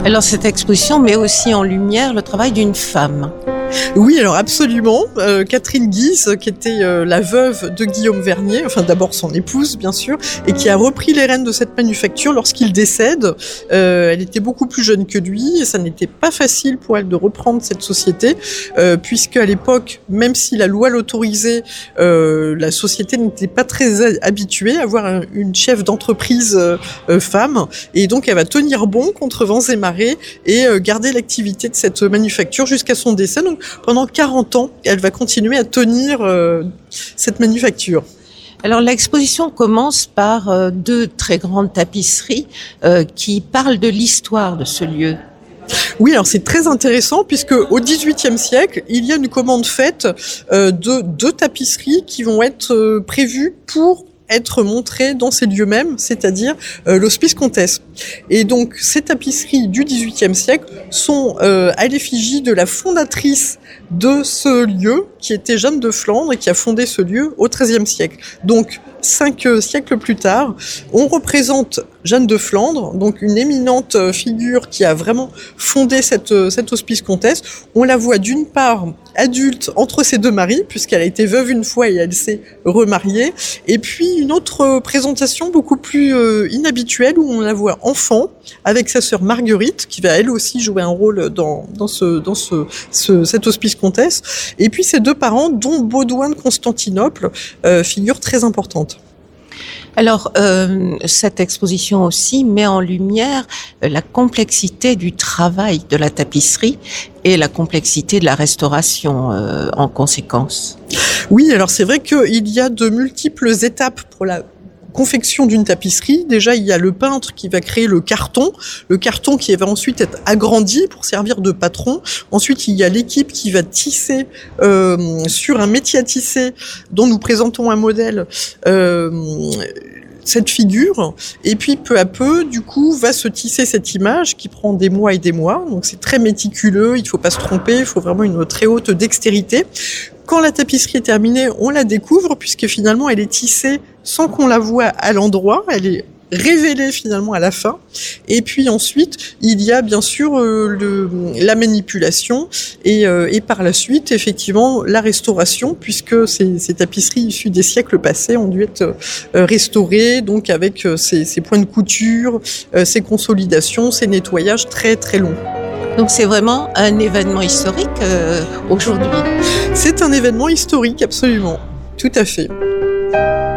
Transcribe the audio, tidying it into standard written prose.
Alors cette exposition met aussi en lumière le travail d'une femme. Oui, alors absolument. Catherine Guise, qui était la veuve de Guillaume Vernier, enfin d'abord son épouse bien sûr, et qui a repris les rênes de cette manufacture lorsqu'il décède. Elle était beaucoup plus jeune que lui et ça n'était pas facile pour elle de reprendre cette société, puisque à l'époque, même si la loi l'autorisait, la société n'était pas très habituée à avoir une chef d'entreprise femme, et donc elle va tenir bon contre vents et marées et garder l'activité de cette manufacture jusqu'à son décès. Donc, pendant 40 ans, elle va continuer à tenir cette manufacture. Alors l'exposition commence par deux très grandes tapisseries qui parlent de l'histoire de ce lieu. Oui, alors c'est très intéressant puisque au XVIIIe siècle, il y a une commande faite de 2 tapisseries qui vont être prévues pour être montrées dans ces lieux mêmes, c'est-à-dire l'Hospice Comtesse. Et donc, ces tapisseries du XVIIIe siècle sont à l'effigie de la fondatrice de ce lieu, qui était Jeanne de Flandre et qui a fondé ce lieu au XIIIe siècle. Donc, 5 siècles plus tard, on représente Jeanne de Flandre, donc une éminente figure qui a vraiment fondé cet Hospice Comtesse. On la voit d'une part adulte entre ses 2 maris, puisqu'elle a été veuve une fois et elle s'est remariée. Et puis une autre présentation beaucoup plus inhabituelle où on la voit enfant avec sa sœur Marguerite, qui va elle aussi jouer un rôle dans cet Hospice Comtesse. Et puis ses 2 parents, dont Baudouin de Constantinople, figure très importante. Alors, cette exposition aussi met en lumière la complexité du travail de la tapisserie et la complexité de la restauration en conséquence. Oui, alors c'est vrai qu'il y a de multiples étapes pour la confection d'une tapisserie. Déjà, il y a le peintre qui va créer le carton qui va ensuite être agrandi pour servir de patron. Ensuite, il y a l'équipe qui va tisser sur un métier à tisser dont nous présentons un modèle cette figure, et puis peu à peu, du coup, va se tisser cette image qui prend des mois et des mois. Donc c'est très méticuleux, il ne faut pas se tromper, il faut vraiment une très haute dextérité. Quand la tapisserie est terminée, on la découvre puisque finalement elle est tissée sans qu'on la voie à l'endroit, elle est révélée finalement à la fin. Et puis ensuite, il y a bien sûr la manipulation et par la suite, effectivement, la restauration, puisque ces tapisseries issues des siècles passés ont dû être restaurées, donc avec ces points de couture, ces consolidations, ces nettoyages très très longs. Donc c'est vraiment un événement historique aujourd'hui. C'est un événement historique, absolument. Tout à fait.